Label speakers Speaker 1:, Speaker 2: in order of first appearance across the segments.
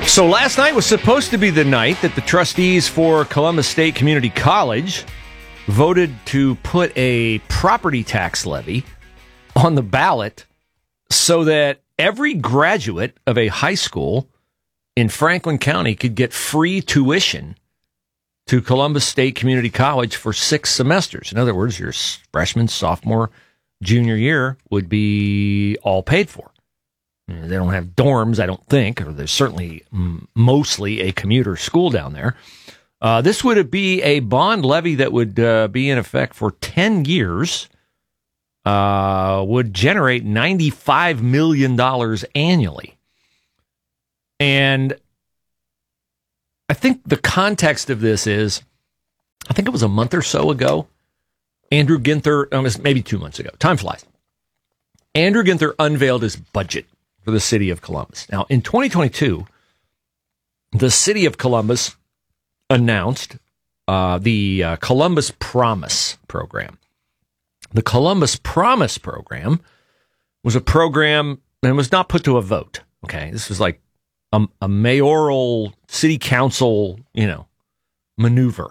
Speaker 1: So last night was supposed to be the night that the trustees for Columbus State Community College voted to put a property tax levy on the ballot so that every graduate of a high school in Franklin County could get free tuition to Columbus State Community College for 6 semesters. In other words, your freshman, sophomore, junior year would be all paid for. They don't have dorms, I don't think, or there's certainly mostly a commuter school down there. This would be a bond levy that would be in effect for 10 years, would generate $95 million annually. And I think the context of this is, I think it was a month or so ago, Andrew Ginther, maybe 2 months ago, time flies. Andrew Ginther unveiled his budget for the city of Columbus. Now, in 2022, the city of Columbus announced the Columbus Promise program. The Columbus Promise program was a program that was not put to a vote. Okay, this was like a mayoral city council, maneuver.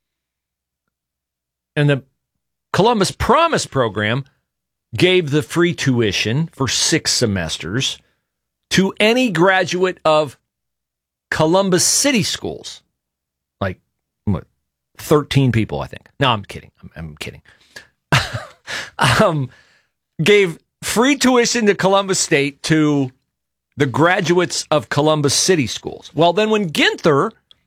Speaker 1: And the Columbus Promise program gave the free tuition for 6 semesters to any graduate of Columbus City Schools. Like, 13 people, I think. No, I'm kidding. I'm kidding. Gave free tuition to Columbus State to the graduates of Columbus City Schools. Well, then when Ginther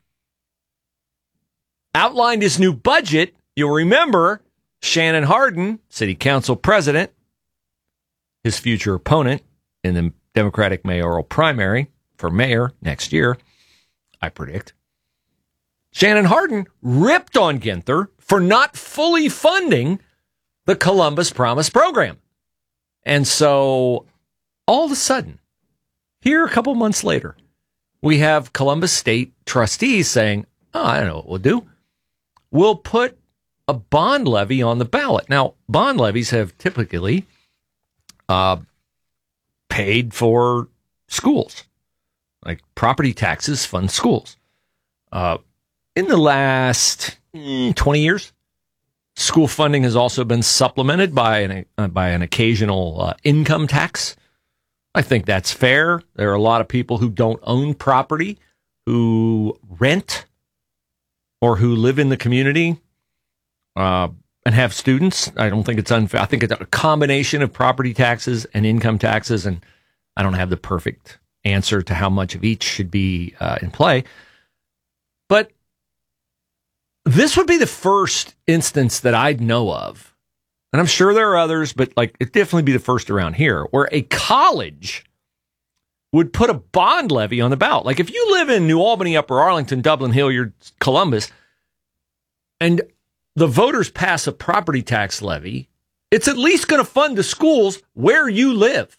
Speaker 1: outlined his new budget, you'll remember Shannon Hardin, city council president, his future opponent in the Democratic mayoral primary for mayor next year, I predict. Shannon Hardin ripped on Ginther for not fully funding the Columbus Promise program. And so all of a sudden, here a couple months later, we have Columbus State trustees saying, I don't know what we'll do. We'll put a bond levy on the ballot. Now, bond levies have typically paid for schools, like property taxes fund schools. In the last 20 years, school funding has also been supplemented by an occasional income tax. I think that's fair. There are a lot of people who don't own property, who rent, or who live in the community and have students. I don't think it's unfair. I think it's a combination of property taxes and income taxes, and I don't have the perfect answer to how much of each should be in play. But this would be the first instance that I'd know of, and I'm sure there are others, but it'd definitely be the first around here, where a college would put a bond levy on the ballot. Like if you live in New Albany, Upper Arlington, Dublin, Hilliard, Columbus, and the voters pass a property tax levy, it's at least going to fund the schools where you live.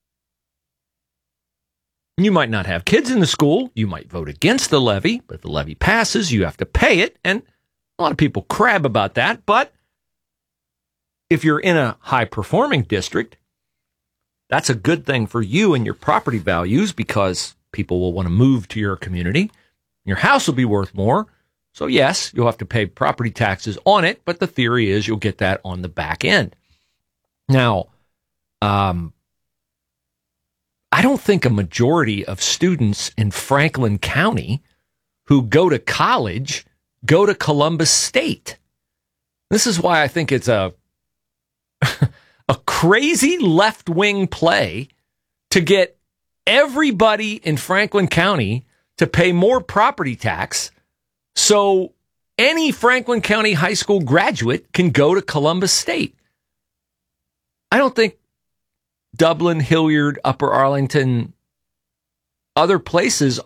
Speaker 1: You might not have kids in the school. You might vote against the levy, but if the levy passes, you have to pay it. And a lot of people crab about that. But if you're in a high-performing district, that's a good thing for you and your property values because people will want to move to your community. Your house will be worth more. So, yes, you'll have to pay property taxes on it, but the theory is you'll get that on the back end. Now, I don't think a majority of students in Franklin County who go to college go to Columbus State. This is why I think it's a crazy left-wing play to get everybody in Franklin County to pay more property tax so any Franklin County high school graduate can go to Columbus State. I don't think Dublin, Hilliard, Upper Arlington, other places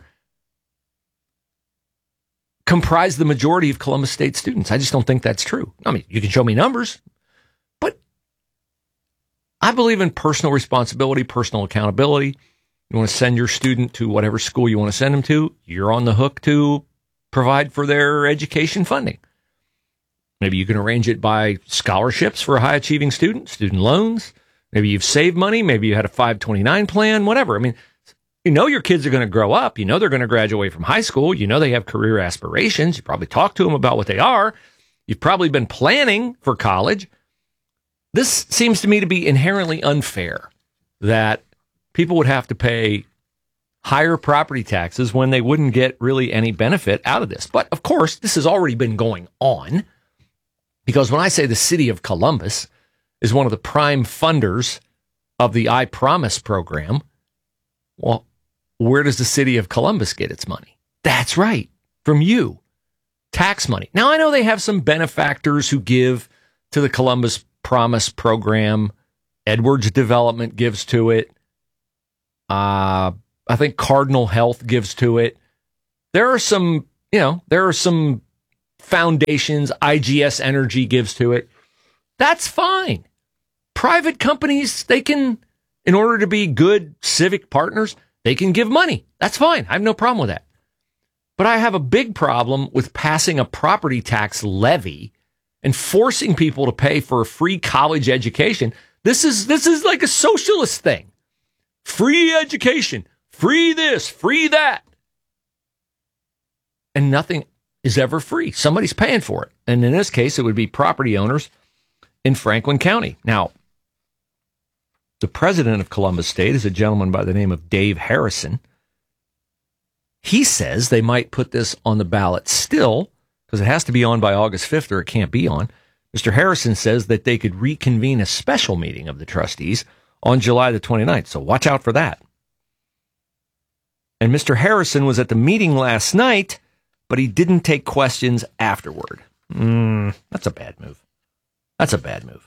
Speaker 1: comprise the majority of Columbus State students. I just don't think that's true. I mean, you can show me numbers, but I believe in personal responsibility, personal accountability. You want to send your student to whatever school you want to send them to, you're on the hook to provide for their education funding. Maybe you can arrange it by scholarships for a high-achieving student, student loans. Maybe you've saved money. Maybe you had a 529 plan, whatever. I mean, You know your kids are going to grow up. You know they're going to graduate from high school. You know they have career aspirations. You probably talk to them about what they are. You've probably been planning for college. This seems to me to be inherently unfair that people would have to pay higher property taxes when they wouldn't get really any benefit out of this. But of course, this has already been going on, because when I say the city of Columbus is one of the prime funders of the I Promise program, well, where does the city of Columbus get its money? That's right, from you, tax money. Now, I know they have some benefactors who give to the Columbus Promise program. Edwards Development gives to it. I think Cardinal Health gives to it. There are some foundations. IGS Energy gives to it. That's fine. Private companies, they can, in order to be good civic partners, they can give money. That's fine. I have no problem with that. But I have a big problem with passing a property tax levy and forcing people to pay for a free college education. This is like a socialist thing. Free education, free this, free that. And nothing is ever free. Somebody's paying for it. And in this case, it would be property owners in Franklin County. Now, the president of Columbus State is a gentleman by the name of Dave Harrison. He says they might put this on the ballot still, because it has to be on by August 5th or it can't be on. Mr. Harrison says that they could reconvene a special meeting of the trustees on July the 29th. So watch out for that. And Mr. Harrison was at the meeting last night, but he didn't take questions afterward. That's a bad move. That's a bad move.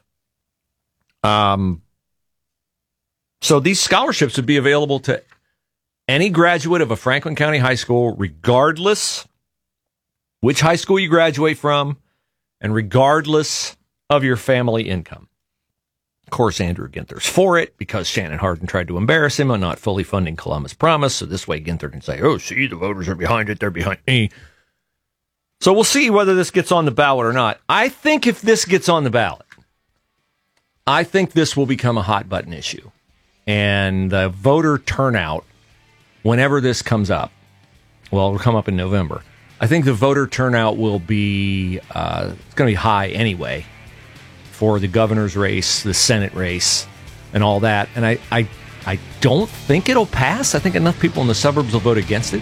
Speaker 1: So these scholarships would be available to any graduate of a Franklin County high school, regardless which high school you graduate from, and regardless of your family income. Of course, Andrew Ginther's for it because Shannon Hardin tried to embarrass him on not fully funding Columbus Promise. So this way Ginther can say, oh, see, the voters are behind it. They're behind me. So we'll see whether this gets on the ballot or not. I think if this gets on the ballot, I think this will become a hot button issue. And the voter turnout, whenever this comes up, well, it'll come up in November. I think the voter turnout will be, it's going to be high anyway for the governor's race, the Senate race, and all that. And I don't think it'll pass. I think enough people in the suburbs will vote against it.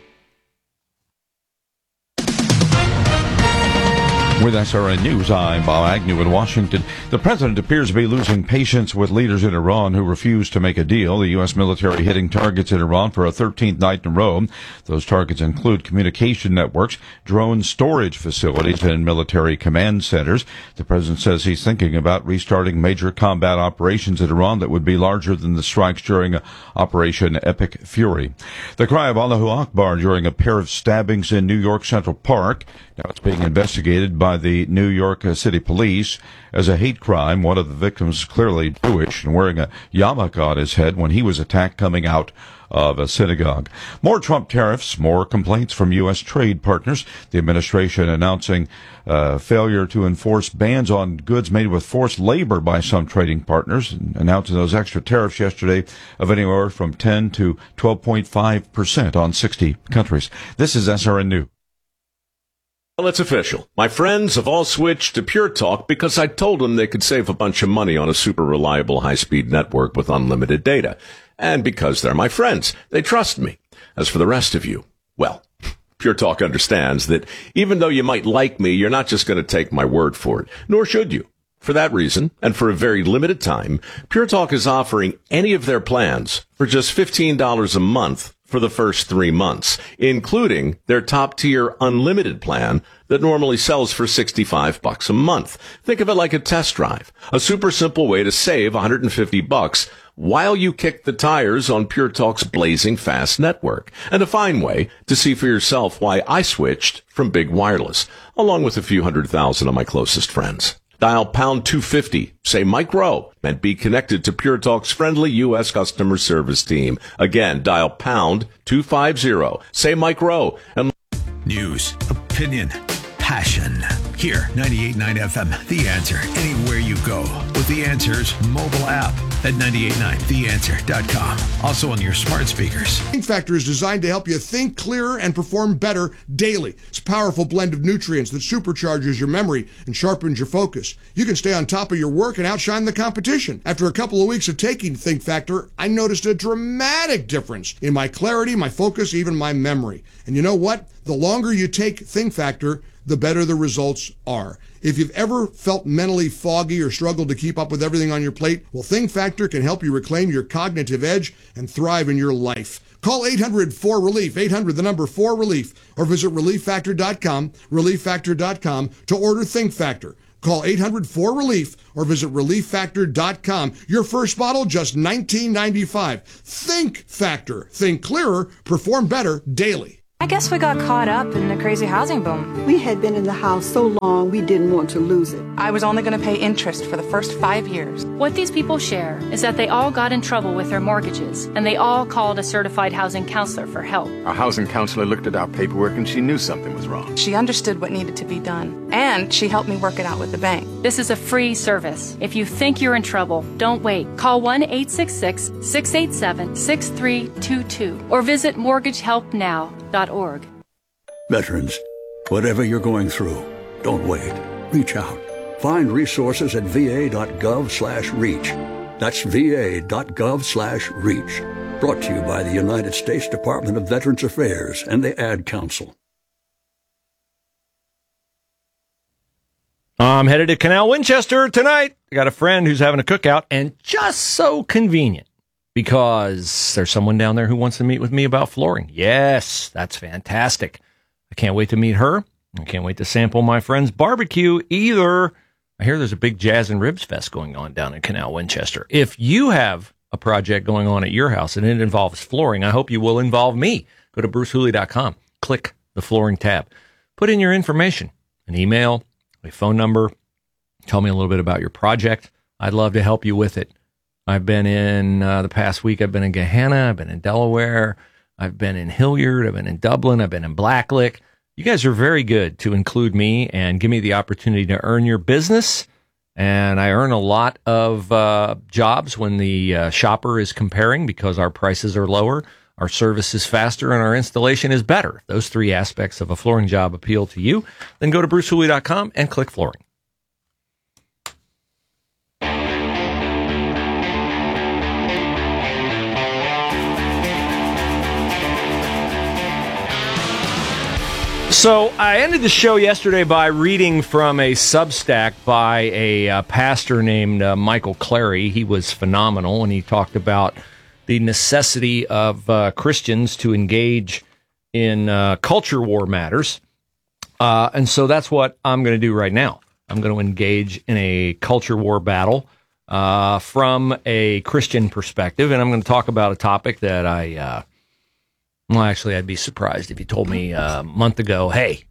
Speaker 2: With SRN News, I'm Bob Agnew in Washington. The president appears to be losing patience with leaders in Iran who refuse to make a deal. The U.S. military hitting targets in Iran for a 13th night in a row. Those targets include communication networks, drone storage facilities, and military command centers. The president says he's thinking about restarting major combat operations in Iran that would be larger than the strikes during Operation Epic Fury. The cry of Allahu Akbar during a pair of stabbings in New York Central Park. Now it's being investigated by the New York City Police as a hate crime. One of the victims is clearly Jewish and wearing a yarmulke on his head when he was attacked coming out of a synagogue. More Trump tariffs, more complaints from U.S. trade partners. The administration announcing failure to enforce bans on goods made with forced labor by some trading partners, and announcing those extra tariffs yesterday of anywhere from 10 to 12.5% on 60 countries. This is SRN News.
Speaker 3: Well, it's official. My friends have all switched to Pure Talk because I told them they could save a bunch of money on a super reliable high-speed network with unlimited data. And because they're my friends, they trust me. As for the rest of you, well, Pure Talk understands that even though you might like me, you're not just going to take my word for it, nor should you. For that reason, and for a very limited time, Pure Talk is offering any of their plans for just $15 a month for the first 3 months, including their top-tier unlimited plan that normally sells for $65 a month. Think of it like a test drive, a super simple way to save $150 while you kick the tires on Pure Talk's blazing fast network, and a fine way to see for yourself why I switched from big wireless, along with a few 100,000 of my closest friends. Dial pound 250, say Mike Rowe, and be connected to Pure Talk's friendly U.S. customer service team. Again, dial pound 250, say Mike Rowe. And
Speaker 4: news, opinion, passion. Here, 98.9 FM, The Answer. Anywhere you go with The Answer's mobile app. at 989theanswer.com. Also on your smart speakers.
Speaker 5: Think Factor is designed to help you think clearer and perform better daily. It's a powerful blend of nutrients that supercharges your memory and sharpens your focus. You can stay on top of your work and outshine the competition. After a couple of weeks of taking Think Factor, I noticed a dramatic difference in my clarity, my focus, even my memory. And you know what? The longer you take Think Factor, the better the results are. If you've ever felt mentally foggy or struggled to keep up with everything on your plate, well, Think Factor can help you reclaim your cognitive edge and thrive in your life. Call 800-4RELIEF, 800 the number 4RELIEF, or visit relieffactor.com, relieffactor.com to order Think Factor. Call 800-4RELIEF or visit relieffactor.com. Your first bottle, just $19.95. Think Factor. Think clearer, perform better daily.
Speaker 6: I guess we got caught up in the crazy housing boom.
Speaker 7: We had been in the house so long we didn't want to lose it.
Speaker 8: I was only going to pay interest for the first 5 years.
Speaker 9: What these people share is that they all got in trouble with their mortgages, and they all called a certified housing counselor for help.
Speaker 10: Our housing counselor looked at our paperwork and she knew something was wrong.
Speaker 8: She understood what needed to be done, and she helped me work it out with the bank.
Speaker 9: This is a free service. If you think you're in trouble, don't wait. Call 1-866-687-6322 or visit mortgagehelpnow.org.
Speaker 11: Veterans, whatever you're going through, don't wait. Reach out. Find resources at va.gov/reach. That's va.gov/reach. Brought to you by the United States Department of Veterans Affairs and the Ad Council.
Speaker 1: I'm headed to Canal Winchester tonight. I got a friend who's having a cookout, and just so convenient because there's someone down there who wants to meet with me about flooring. Yes, that's fantastic. I can't wait to meet her. I can't wait to sample my friend's barbecue either. I hear there's a big Jazz and Ribs Fest going on down in Canal Winchester. If you have a project going on at your house and it involves flooring, I hope you will involve me. Go to brucehooley.com, click the flooring tab, put in your information, an email, a phone number, tell me a little bit about your project. I'd love to help you with it. I've been in the past week, I've been in Gahanna, I've been in Delaware, I've been in Hilliard, I've been in Dublin, I've been in Blacklick. You guys are very good to include me and give me the opportunity to earn your business. And I earn a lot of jobs when the shopper is comparing because our prices are lower, our service is faster, and our installation is better. If those three aspects of a flooring job appeal to you, then go to brucehooley.com and click flooring. So I ended the show yesterday by reading from a Substack by a pastor named Michael Clary. He was phenomenal, and he talked about the necessity of Christians to engage in culture war matters. And so that's what I'm going to do right now. I'm going to engage in a culture war battle from a Christian perspective, and I'm going to talk about a topic that well, actually, I'd be surprised if you told me a month ago, hey,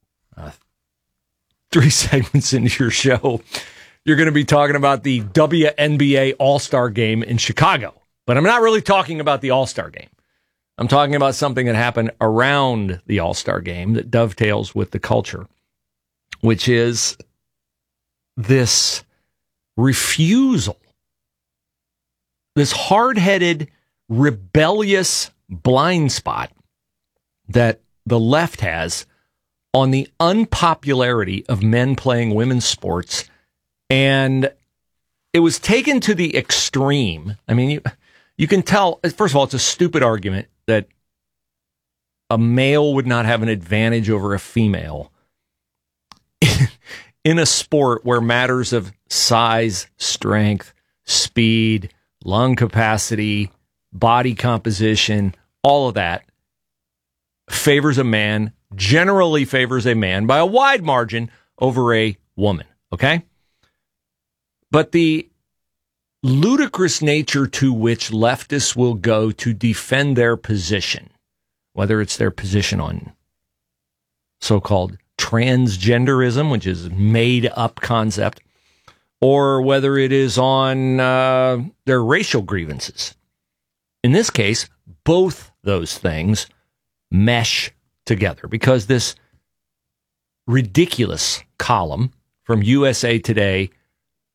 Speaker 1: 3 segments into your show, you're going to be talking about the WNBA All-Star Game in Chicago. But I'm not really talking about the All-Star Game. I'm talking about something that happened around the All-Star Game that dovetails with the culture, which is this refusal, this hard-headed, rebellious blind spot that the left has on the unpopularity of men playing women's sports. And it was taken to the extreme. I mean, you can tell, first of all, it's a stupid argument that a male would not have an advantage over a female in a sport where matters of size, strength, speed, lung capacity, body composition, all of that favors a man, generally favors a man by a wide margin over a woman, okay? But the ludicrous nature to which leftists will go to defend their position, whether it's their position on so-called transgenderism, which is a made-up concept, or whether it is on their racial grievances. In this case, both those things mesh together because this ridiculous column from USA Today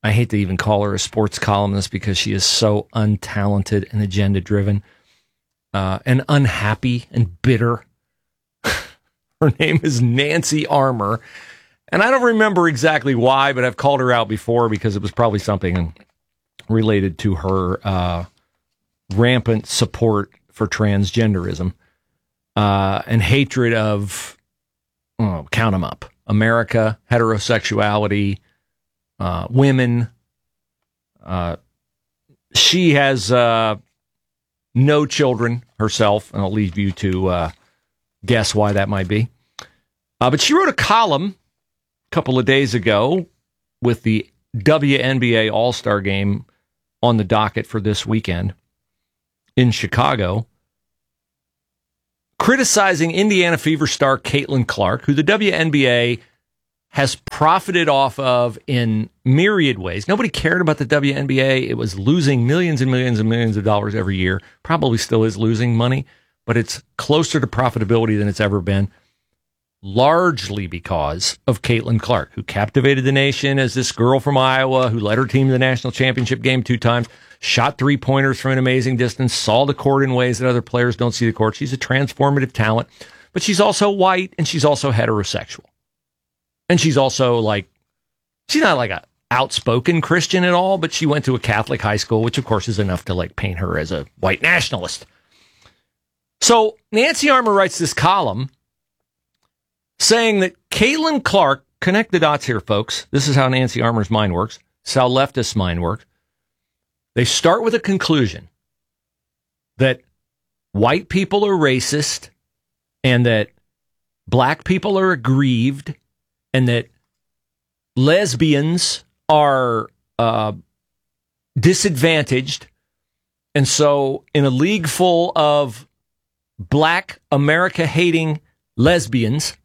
Speaker 1: I hate to even call her a sports columnist because she is so untalented and agenda-driven and unhappy and bitter. Her name is Nancy Armour. And I don't remember exactly why, but I've called her out before because it was probably something related to her rampant support for transgenderism and hatred of, count them up, America, heterosexuality, women. She has no children herself, and I'll leave you to guess why that might be. But she wrote a column a couple of days ago with the WNBA All-Star Game on the docket for this weekend in Chicago, criticizing Indiana Fever star Caitlin Clark, who the WNBA has profited off of in myriad ways. Nobody cared about the WNBA. It was losing millions and millions and millions of dollars every year. Probably still is losing money, but it's closer to profitability than it's ever been, largely because of Caitlin Clark, who captivated the nation as this girl from Iowa who led her team to the national championship game 2 times, shot 3-pointers from an amazing distance, saw the court in ways that other players don't see the court. She's a transformative talent, but she's also white and she's also heterosexual. And she's also she's not like a outspoken Christian at all, but she went to a Catholic high school, which of course is enough to paint her as a white nationalist. So Nancy Armour writes this column saying that Caitlin Clark, connect the dots here, folks. This is how Nancy Armour's mind works. This is how leftist mind works. They start with a conclusion that white people are racist and that black people are aggrieved and that lesbians are disadvantaged. And so in a league full of black America-hating lesbians,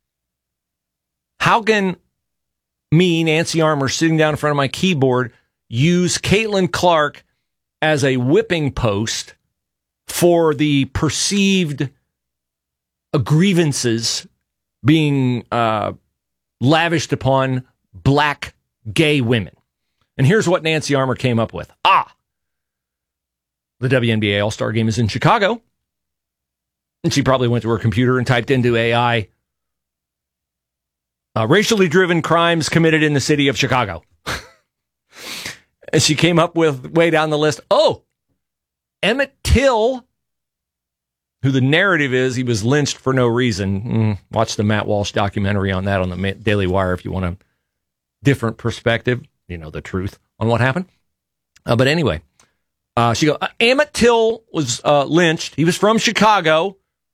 Speaker 1: how can me, Nancy Armour, sitting down in front of my keyboard, use Caitlin Clark as a whipping post for the perceived grievances being lavished upon black gay women? And here's what Nancy Armour came up with. The WNBA All-Star Game is in Chicago. And she probably went to her computer and typed into AI, racially driven crimes committed in the city of Chicago. And she came up with, way down the list, Emmett Till, who the narrative is he was lynched for no reason. Watch the Matt Walsh documentary on that on the Daily Wire if you want a different perspective, the truth on what happened. But anyway, she goes, Emmett Till was lynched. He was from Chicago.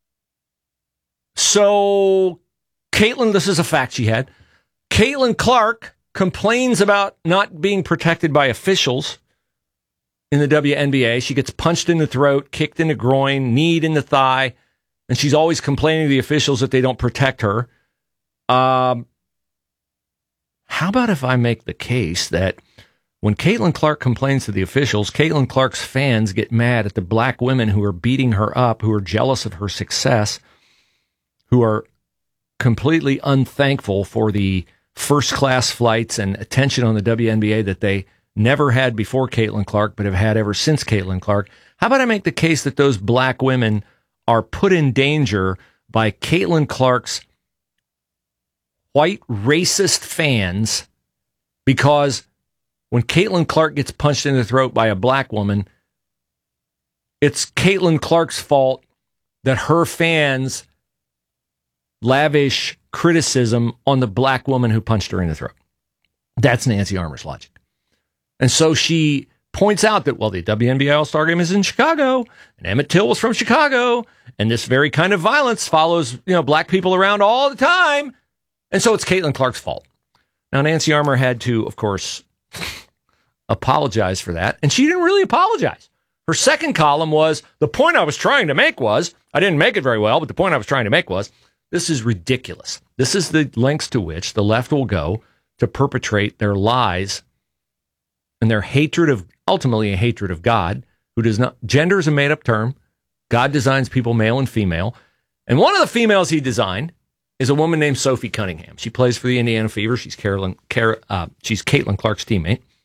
Speaker 1: So Caitlin, this is a fact she had. Caitlin Clark complains about not being protected by officials in the WNBA. She gets punched in the throat, kicked in the groin, kneed in the thigh, and she's always complaining to the officials that they don't protect her. How about if I make the case that when Caitlin Clark complains to the officials, Caitlin Clark's fans get mad at the black women who are beating her up, who are jealous of her success, who are completely unthankful for the first-class flights and attention on the WNBA that they never had before Caitlin Clark, but have had ever since Caitlin Clark. How about I make the case that those black women are put in danger by Caitlin Clark's white racist fans, because when Caitlin Clark gets punched in the throat by a black woman, it's Caitlin Clark's fault that her fans lavish criticism on the black woman who punched her in the throat. That's Nancy Armour's logic. And so she points out that, the WNBA All-Star Game is in Chicago, and Emmett Till was from Chicago, and this very kind of violence follows, black people around all the time, and so it's Caitlin Clark's fault. Now, Nancy Armour had to, of course, apologize for that, and she didn't really apologize. Her second column was, the point I was trying to make was, I didn't make it very well, but the point I was trying to make was, this is ridiculous. This is the lengths to which the left will go to perpetrate their lies and their hatred of, ultimately a hatred of God, who does not, gender is a made-up term. God designs people male and female. And one of the females he designed is a woman named Sophie Cunningham. She plays for the Indiana Fever. She's Caitlin Clark's teammate.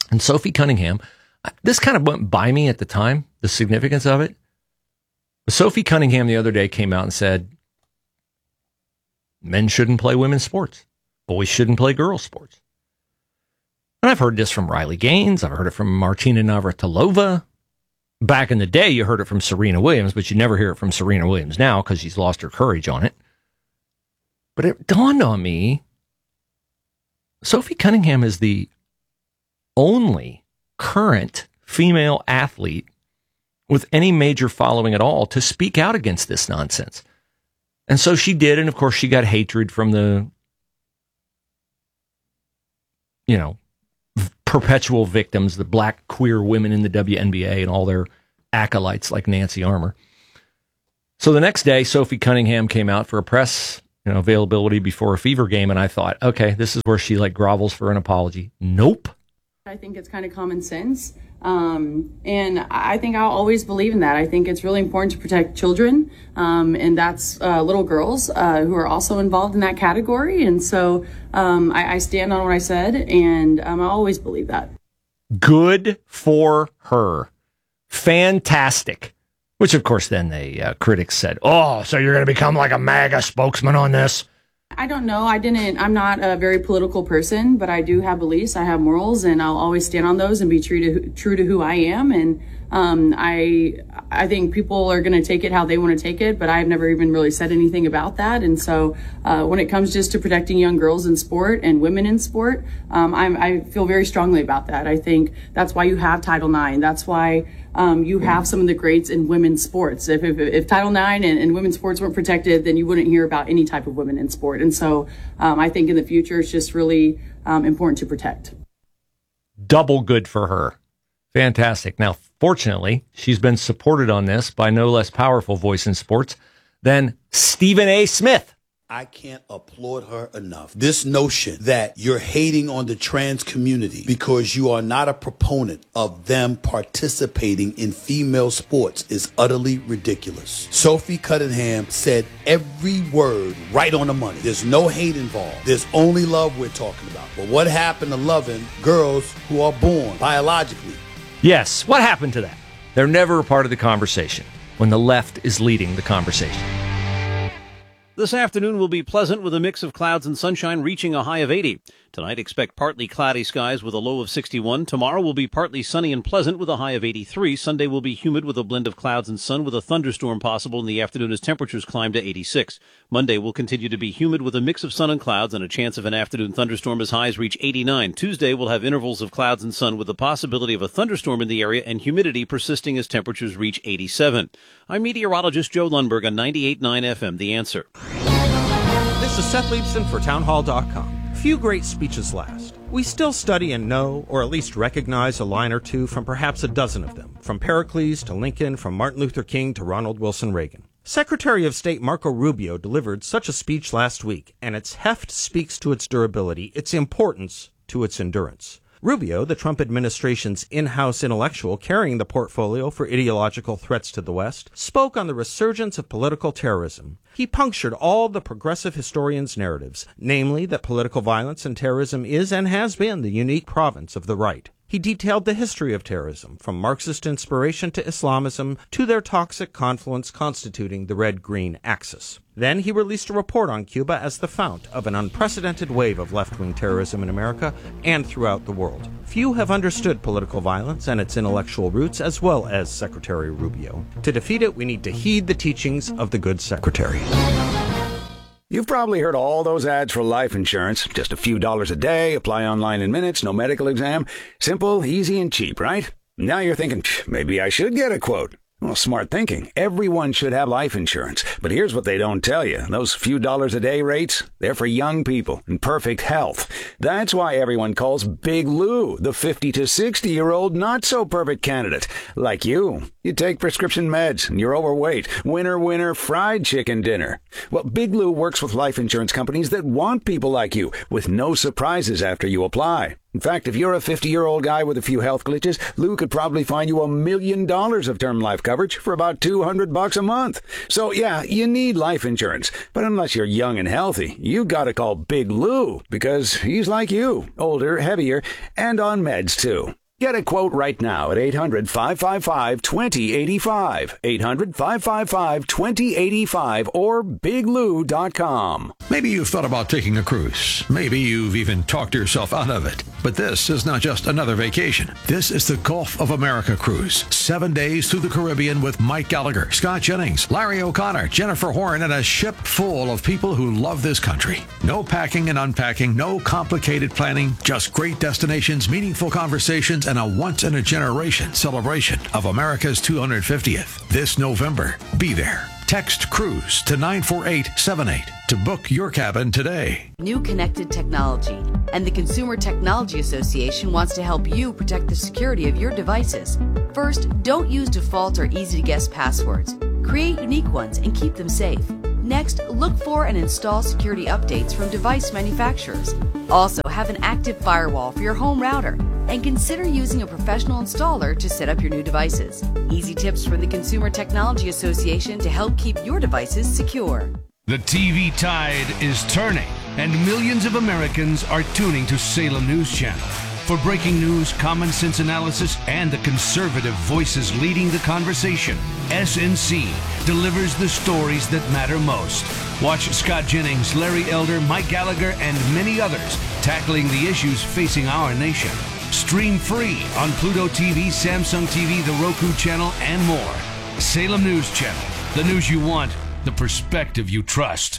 Speaker 1: And Sophie Cunningham, this kind of went by me at the time, the significance of it. Sophie Cunningham the other day came out and said, men shouldn't play women's sports. Boys shouldn't play girls' sports. And I've heard this from Riley Gaines. I've heard it from Martina Navratilova. Back in the day, you heard it from Serena Williams, but you never hear it from Serena Williams now because she's lost her courage on it. But it dawned on me, Sophie Cunningham is the only current female athlete with any major following at all to speak out against this nonsense. And so she did, and of course she got hatred from the, perpetual victims, the black queer women in the WNBA and all their acolytes like Nancy Armour. So the next day, Sophie Cunningham came out for a press availability before a Fever game, and I thought, okay, this is where she grovels for an apology. Nope.
Speaker 8: I think it's kind of common sense. And I think I'll always believe in that. I think it's really important to protect children. And that's little girls who are also involved in that category. And so I stand on what I said, and I always believe that.
Speaker 1: Good for her. Fantastic. Which, of course, then the critics said, oh, so you're going to become like a MAGA spokesman on this?
Speaker 8: I don't know. I'm not a very political person, but I do have beliefs. I have morals, and I'll always stand on those and be true to who I am. And I think people are going to take it how they want to take it, but I've never even really said anything about that. And so when it comes just to protecting young girls in sport and women in sport, I feel very strongly about that. I think that's why you have Title IX. That's why you have some of the greats in women's sports. If Title IX and women's sports weren't protected, then you wouldn't hear about any type of women in sport. And so I think in the future, it's just really important to protect.
Speaker 1: Double good for her. Fantastic. Now, fortunately, she's been supported on this by no less powerful voice in sports than Stephen A. Smith.
Speaker 12: I can't applaud her enough. This notion that you're hating on the trans community because you are not a proponent of them participating in female sports is utterly ridiculous. Sophie Cunningham said every word right on the money. There's no hate involved. There's only love we're talking about. But what happened to loving girls who are born biologically?
Speaker 1: Yes, what happened to that? They're never a part of the conversation when the left is leading the conversation.
Speaker 13: This afternoon will be pleasant with a mix of clouds and sunshine reaching a high of 80. Tonight, expect partly cloudy skies with a low of 61. Tomorrow will be partly sunny and pleasant with a high of 83. Sunday will be humid with a blend of clouds and sun with a thunderstorm possible in the afternoon as temperatures climb to 86. Monday will continue to be humid with a mix of sun and clouds and a chance of an afternoon thunderstorm as highs reach 89. Tuesday will have intervals of clouds and sun with the possibility of a thunderstorm in the area and humidity persisting as temperatures reach 87. I'm meteorologist Joe Lundberg on 98.9 FM, The Answer.
Speaker 14: This is Seth Leibson for townhall.com. Few great speeches last. We still study and know, or at least recognize a line or two from perhaps a dozen of them, from Pericles to Lincoln, from Martin Luther King to Ronald Wilson Reagan. Secretary of State Marco Rubio delivered such a speech last week, and its heft speaks to its durability, its importance to its endurance. Rubio, the Trump administration's in-house intellectual carrying the portfolio for ideological threats to the West, spoke on the resurgence of political terrorism. He punctured all the progressive historians' narratives, namely that political violence and terrorism is and has been the unique province of the right. He detailed the history of terrorism, from Marxist inspiration to Islamism to their toxic confluence constituting the red-green axis. Then he released a report on Cuba as the fount of an unprecedented wave of left-wing terrorism in America and throughout the world. Few have understood political violence and its intellectual roots as well as Secretary Rubio. To defeat it, we need to heed the teachings of the good secretary.
Speaker 15: You've probably heard all those ads for life insurance. Just a few dollars a day, apply online in minutes, no medical exam. Simple, easy, and cheap, right? Now you're thinking, maybe I should get a quote. Well, smart thinking. Everyone should have life insurance. But here's what they don't tell you. Those few dollars a day rates, they're for young people in perfect health. That's why everyone calls Big Lou the 50 to 60-year-old not-so-perfect candidate. Like you. You take prescription meds and you're overweight. Winner, winner, fried chicken dinner. Well, Big Lou works with life insurance companies that want people like you with no surprises after you apply. In fact, if you're a 50-year-old guy with a few health glitches, Lou could probably find you $1 million of term life coverage for about $200 a month. So yeah, you need life insurance. But unless you're young and healthy, you gotta call Big Lou because he's like you, older, heavier, and on meds too. Get a quote right now at 800-555-2085, 800-555-2085, or biglou.com.
Speaker 4: Maybe you've thought about taking a cruise. Maybe you've even talked yourself out of it. But this is not just another vacation. This is the Gulf of America cruise. 7 days through the Caribbean with Mike Gallagher, Scott Jennings, Larry O'Connor, Jennifer Horn, and a ship full of people who love this country. No packing and unpacking, no complicated planning, just great destinations, meaningful conversations, and a once-in-a-generation celebration of America's 250th. This November, be there. Text CRUISE to 94878 to book your cabin today.
Speaker 16: New connected technology, and the Consumer Technology Association wants to help you protect the security of your devices. First, don't use default or easy-to-guess passwords. Create unique ones and keep them safe. Next, look for and install security updates from device manufacturers. Also, have an active firewall for your home router, and consider using a professional installer to set up your new devices. Easy tips from the Consumer Technology Association to help keep your devices secure.
Speaker 17: The TV tide is turning, and millions of Americans are tuning to Salem News Channel. For breaking news, common sense analysis, and the conservative voices leading the conversation, SNC delivers the stories that matter most. Watch Scott Jennings, Larry Elder, Mike Gallagher, and many others tackling the issues facing our nation. Stream free on Pluto TV, Samsung TV, the Roku channel, and more. Salem News Channel. The news you want, the perspective you trust.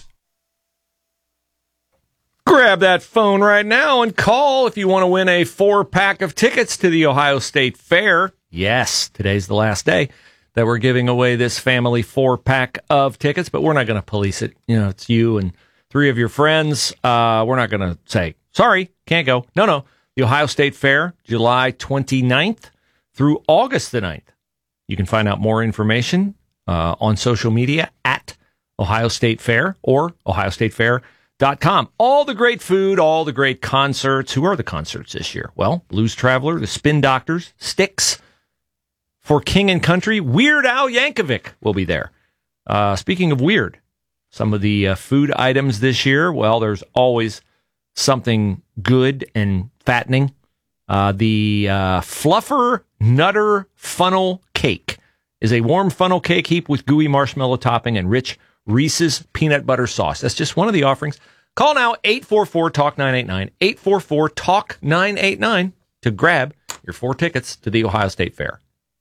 Speaker 1: Grab that phone right now and call if you want to win a 4-pack of tickets to the Ohio State Fair. Yes, today's the last day that we're giving away this family 4-pack of tickets, but we're not going to police it. You know, it's you and 3 of your friends. We're not going to say, sorry, can't go. No. The Ohio State Fair, July 29th through August the 9th. You can find out more information on social media at Ohio State Fair or ohiostatefair.com. All the great food, all the great concerts. Who are the concerts this year? Well, Blues Traveler, the Spin Doctors, Styx. For King and Country, Weird Al Yankovic will be there. Speaking of weird, some of the food items this year, well, there's always something good and fattening. The Fluffer Nutter Funnel Cake is a warm funnel cake heaped with gooey marshmallow topping and rich Reese's peanut butter sauce. That's just one of the offerings. Call now, 844-TALK-989, 844-TALK-989 to grab your 4 tickets to the Ohio State Fair.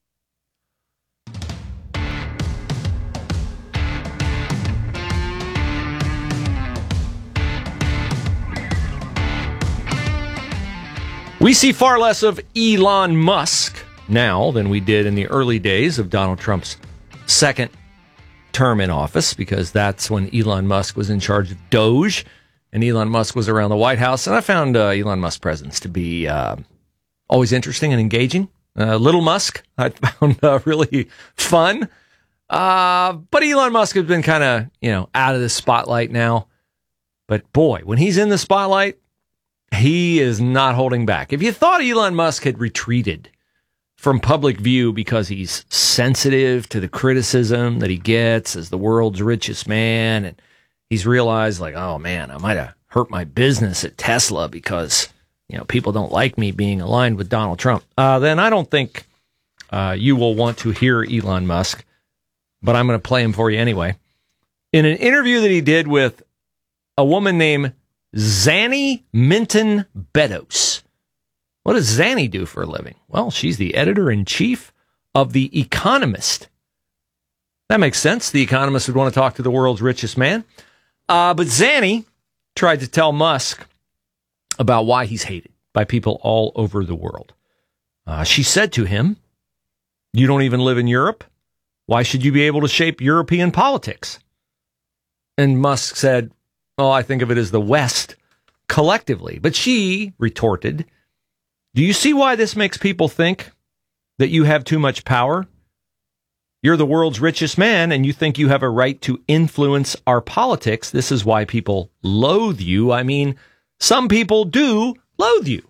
Speaker 1: We see far less of Elon Musk now than we did in the early days of Donald Trump's second term in office, because that's when Elon Musk was in charge of Doge and Elon Musk was around the White House. And I found Elon Musk's presence to be always interesting and engaging. Little Musk I found really fun. But Elon Musk has been kind of, out of the spotlight now. But boy, when he's in the spotlight, he is not holding back. If you thought Elon Musk had retreated from public view because he's sensitive to the criticism that he gets as the world's richest man, and he's realized, like, oh man, I might have hurt my business at Tesla because, people don't like me being aligned with Donald Trump, then I don't think you will want to hear Elon Musk, but I'm going to play him for you anyway. In an interview that he did with a woman named Zanny Minton Beddos. What does Zanny do for a living? Well, she's the editor-in-chief of The Economist. That makes sense. The Economist would want to talk to the world's richest man. But Zanny tried to tell Musk about why he's hated by people all over the world. She said to him, "You don't even live in Europe? Why should you be able to shape European politics?" And Musk said, "Well, I think of it as the West collectively." But she retorted, "Do you see why this makes people think that you have too much power? you're the world's richest man and you think you have a right to influence our politics. This is why people loathe you. I mean, some people do loathe you.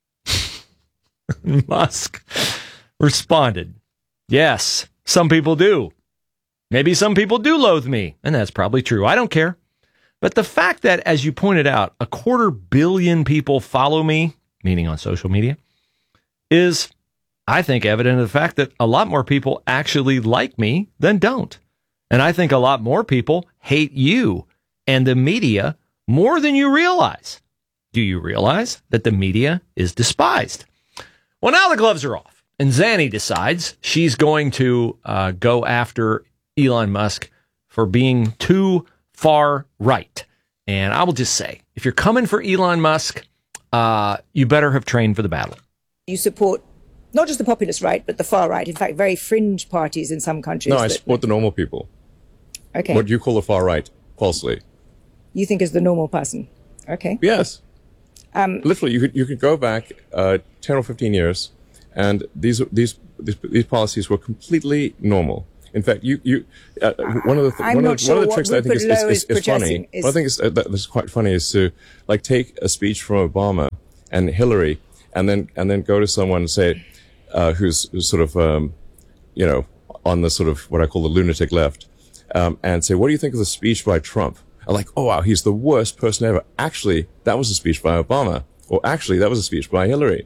Speaker 1: Musk responded, yes, some people do. Maybe some people do loathe me, and that's probably true. I don't care. But the fact that, as you pointed out, 250 million people follow me, meaning on social media, is, I think, evident of the fact that a lot more people actually like me than don't. And I think a lot more people hate you and the media more than you realize. Do you realize that the media is despised? Well, now the gloves are off, and Zanny decides she's going to go after Elon Musk for being too far right. And I will just say, if you're coming for Elon Musk, you better have trained for the battle.
Speaker 18: You support not just the populist right, but the far right. In fact, very fringe parties in some countries.
Speaker 19: No, I support the normal people.
Speaker 18: Okay.
Speaker 19: What do you call the far right? Falsely.
Speaker 18: You think is the normal person. Okay.
Speaker 19: Yes. Literally, you could go back 10 or 15 years, and these policies were completely normal. In fact, one of the tricks that I think is funny. One of the things that's quite funny is to take a speech from Obama and Hillary, and then go to someone and say, who's sort of on the sort of what I call the lunatic left, and say, what do you think of the speech by Trump? I'm like, oh wow, he's the worst person ever. Actually, that was a speech by Obama, or actually, that was a speech by Hillary.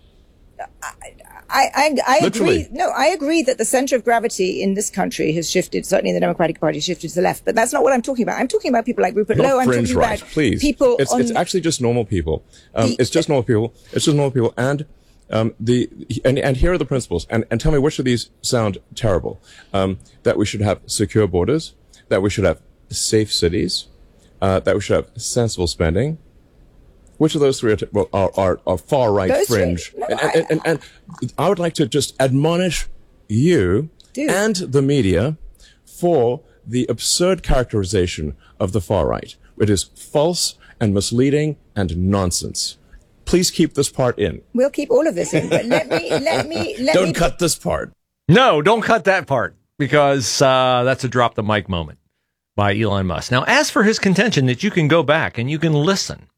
Speaker 18: I agree. No, I agree that the center of gravity in this country has shifted. Certainly, the Democratic Party shifted to the left. But that's not what I'm talking about. I'm talking about people like Rupert Lowe. I'm talking about people.
Speaker 19: It's actually just normal people. It's just normal people. It's just normal people. And and here are the principles. And tell me which of these sound terrible. That we should have secure borders. That we should have safe cities. That we should have sensible spending. Which of those three are far right fringe? And I would like to just admonish you and the media for the absurd characterization of the far right. It is false and misleading and nonsense. Please keep this part in.
Speaker 18: We'll keep all of this in, but let me
Speaker 19: Don't cut this part.
Speaker 1: No, don't cut that part, because that's a drop the mic moment by Elon Musk. Now, as for his contention that you can go back and you can listen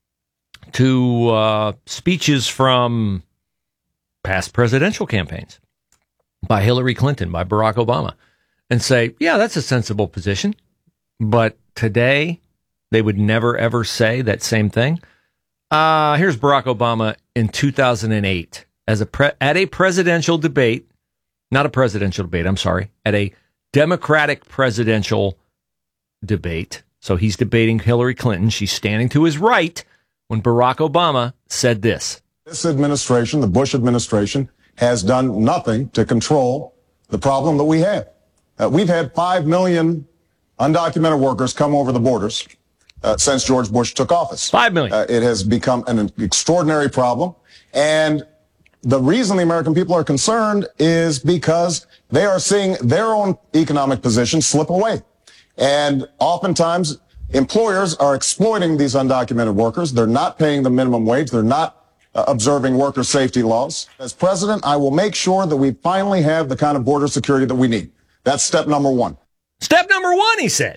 Speaker 1: to speeches from past presidential campaigns by Hillary Clinton, by Barack Obama, and say, yeah, that's a sensible position. But today, they would never, ever say that same thing. Here's Barack Obama in 2008 at a presidential debate, not a presidential debate, I'm sorry, at a Democratic presidential debate. So he's debating Hillary Clinton. She's standing to his right when Barack Obama said this.
Speaker 20: This administration, the Bush administration, has done nothing to control the problem that we have. We've had 5 million undocumented workers come over the borders since George Bush took office.
Speaker 1: 5 million.
Speaker 20: It has become an extraordinary problem. And the reason the American people are concerned is because they are seeing their own economic position slip away. And oftentimes, employers are exploiting these undocumented workers. They're not paying the minimum wage. They're not observing worker safety laws. As president, I will make sure that we finally have the kind of border security that we need. That's step number one.
Speaker 1: Step number one, he said.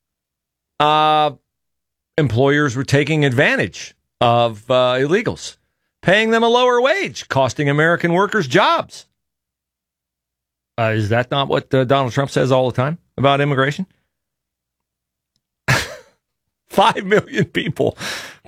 Speaker 1: Employers were taking advantage of illegals, paying them a lower wage, costing American workers jobs. Is that not what Donald Trump says all the time about immigration? 5 million people,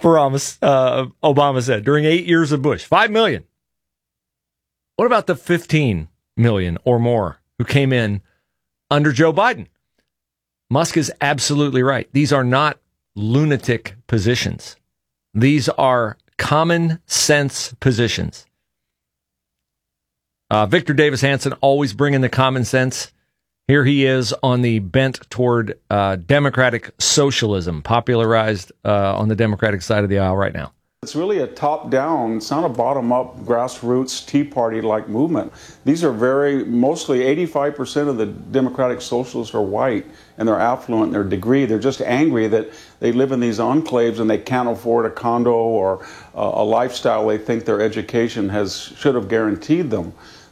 Speaker 1: Obama said, during 8 years of Bush. 5 million. What about the 15 million or more who came in under Joe Biden? Musk is absolutely right. These are not lunatic positions. These are common sense positions. Victor Davis Hanson always bringing the common sense. Here he is on the bent toward democratic socialism, popularized on the Democratic side of the aisle right now.
Speaker 21: It's really a top-down, it's not a bottom-up, grassroots, Tea Party-like movement. These are mostly 85% of the Democratic Socialists are white, and they're affluent in their degree. They're just angry that they live in these enclaves and they can't afford a condo or a lifestyle they think their education should have guaranteed them.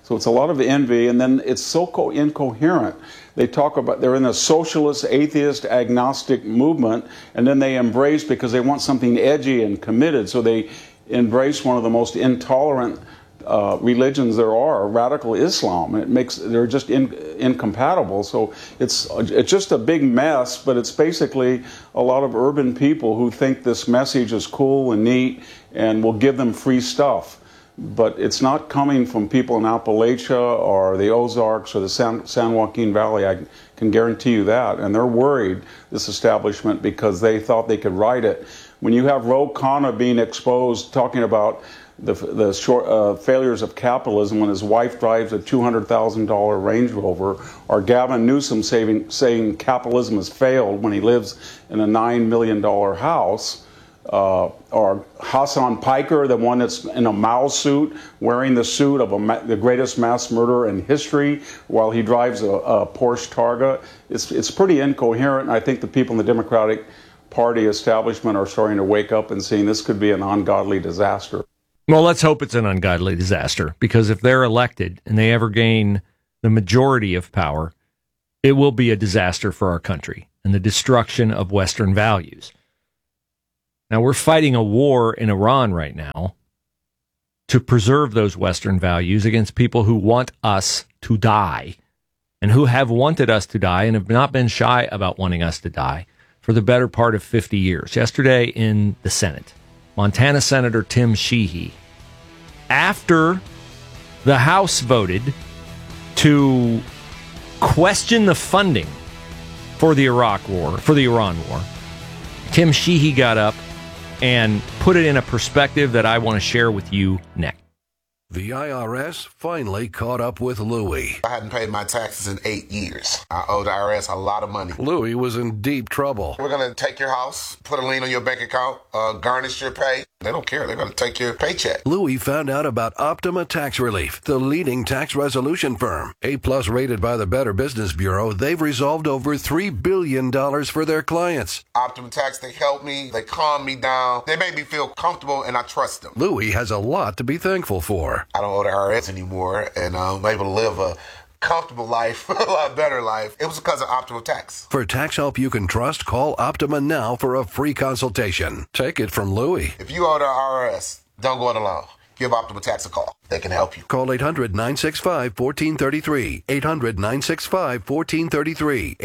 Speaker 21: So it's a lot of envy, and then it's so incoherent. They talk about they're in a socialist, atheist, agnostic movement, and then they embrace, because they want something edgy and committed, so they embrace one of the most intolerant religions there are, radical Islam. They're just incompatible. So it's just a big mess, but it's basically a lot of urban people who think this message is cool and neat and will give them free stuff. But it's not coming from people in Appalachia or the Ozarks or the San Joaquin Valley. I can guarantee you that. And they're worried, this establishment, because they thought they could write it. When you have Ro Khanna being exposed, talking about the failures of capitalism when his wife drives a $200,000 Range Rover, or Gavin Newsom saying capitalism has failed when he lives in a $9 million house, or Hassan Piker, the one that's in a Mao suit, wearing the suit of the greatest mass murderer in history while he drives a Porsche Targa. It's pretty incoherent, and I think the people in the Democratic Party establishment are starting to wake up and seeing this could be an ungodly disaster.
Speaker 1: Well, let's hope it's an ungodly disaster, because if they're elected and they ever gain the majority of power, it will be a disaster for our country and the destruction of Western values. Now, we're fighting a war in Iran right now to preserve those Western values against people who want us to die and who have wanted us to die and have not been shy about wanting us to die for the better part of 50 years. Yesterday in the Senate, Montana Senator Tim Sheehy, after the House voted to question the funding for the Iran war, Tim Sheehy got up and put it in a perspective that I want to share with you next.
Speaker 17: The IRS finally caught up with Louie.
Speaker 2: I hadn't paid my taxes in 8 years. I owed the IRS a lot of money.
Speaker 17: Louie was in deep trouble.
Speaker 2: We're going to take your house, put a lien on your bank account, garnish your pay. They don't care. They're going to take your paycheck.
Speaker 17: Louie found out about Optima Tax Relief, the leading tax resolution firm. A-plus rated by the Better Business Bureau, they've resolved over $3 billion for their clients.
Speaker 2: Optima Tax, they helped me. They calmed me down. They made me feel comfortable, and I trust them.
Speaker 17: Louie has a lot to be thankful for.
Speaker 2: I don't owe the IRS anymore, and I'm able to live a comfortable life, a lot better life. It was because of Optima Tax.
Speaker 17: For tax help you can trust, call Optima now for a free consultation. Take it from Louie.
Speaker 2: If you owe the IRS, don't go it alone. Give Optima Tax a call. They can help you.
Speaker 17: Call 800-965-1433. 800-965-1433.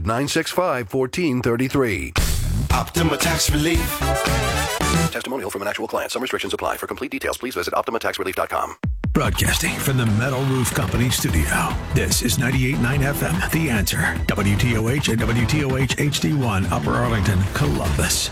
Speaker 17: 800-965-1433.
Speaker 22: Optima Tax Relief.
Speaker 17: Testimonial from an actual client. Some restrictions apply. For complete details, please visit OptimaTaxRelief.com.
Speaker 4: Broadcasting from the Metal Roof Company studio. This is 98.9 FM, The Answer. WTOH and WTOH HD1, Upper Arlington, Columbus.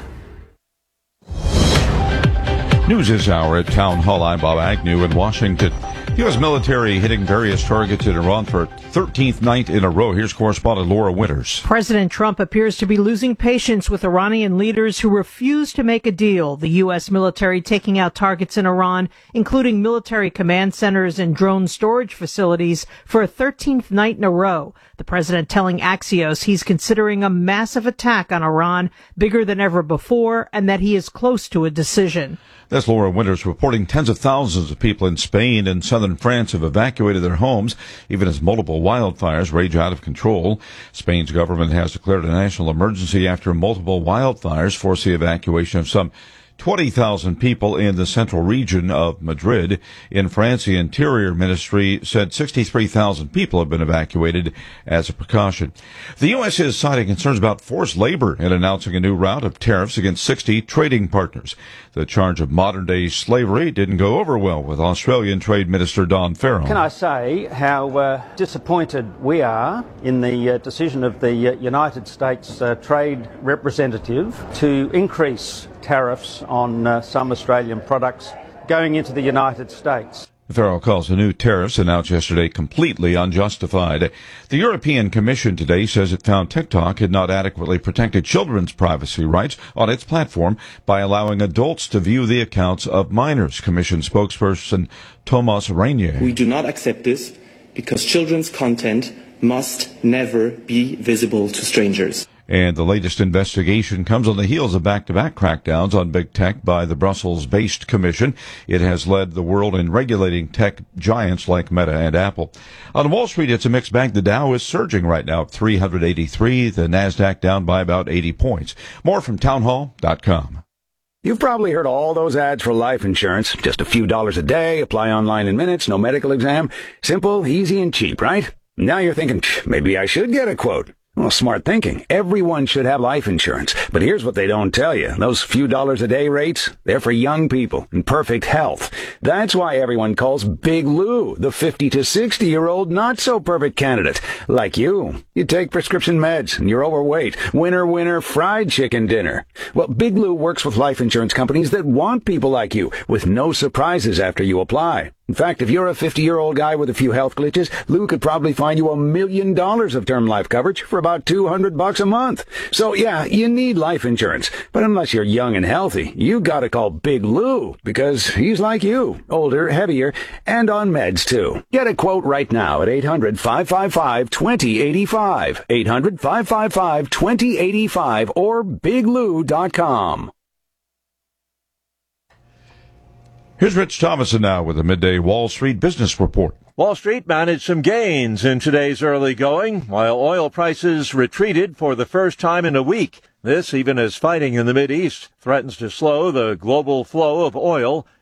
Speaker 23: News this hour at Town Hall. I'm Bob Agnew in Washington. U.S. military hitting various targets in Iran for a 13th night in a row. Here's correspondent Laura Winters.
Speaker 24: President Trump appears to be losing patience with Iranian leaders who refuse to make a deal. The U.S. military taking out targets in Iran, including military command centers and drone storage facilities, for a 13th night in a row. The president telling Axios he's considering a massive attack on Iran, bigger than ever before, and that he is close to a decision.
Speaker 23: That's Laura Winters reporting tens of thousands of people in Spain and southern France have evacuated their homes, even as multiple wildfires rage out of control. Spain's government has declared a national emergency after multiple wildfires force the evacuation of some 20,000 people in the central region of Madrid. In France, the Interior Ministry said 63,000 people have been evacuated as a precaution. The U.S. is citing concerns about forced labor and announcing a new round of tariffs against 60 trading partners. The charge of modern-day slavery didn't go over well with Australian Trade Minister Don Farrell.
Speaker 25: Can I say how disappointed we are in the decision of the United States Trade Representative to increase tariffs on some Australian products going into the United States.
Speaker 23: Farrell calls the new tariffs announced yesterday completely unjustified. The European Commission today says it found TikTok had not adequately protected children's privacy rights on its platform by allowing adults to view the accounts of minors. Commission spokesperson Thomas Reynier.
Speaker 26: We do not accept this because children's content must never be visible to strangers.
Speaker 23: And the latest investigation comes on the heels of back-to-back crackdowns on big tech by the Brussels-based commission. It has led the world in regulating tech giants like Meta and Apple. On Wall Street, it's a mixed bag. The Dow is surging right now at 383. The NASDAQ down by about 80 points. More from townhall.com.
Speaker 15: You've probably heard all those ads for life insurance. Just a few dollars a day, apply online in minutes, no medical exam. Simple, easy, and cheap, right? Now you're thinking, maybe I should get a quote. Well, smart thinking. Everyone should have life insurance. But here's what they don't tell you. Those few dollars a day rates, they're for young people in perfect health. That's why everyone calls Big Lou the 50 to 60-year-old not-so-perfect candidate. Like you. You take prescription meds and you're overweight. Winner, fried chicken dinner. Well, Big Lou works with life insurance companies that want people like you with no surprises after you apply. In fact, if you're a 50-year-old guy with a few health glitches, Lou could probably find you $1 million of term life coverage for about $200 a month. So yeah, you need life insurance. But unless you're young and healthy, you gotta call Big Lou, because he's like you, older, heavier, and on meds too. Get a quote right now at 800-555-2085. 800-555-2085 or biglou.com.
Speaker 23: Here's Rich Thomason now with a midday Wall Street business report.
Speaker 3: Wall Street managed some gains in today's early going, while oil prices retreated for the first time in a week. This even as fighting in the Mideast threatens to slow the global flow of oil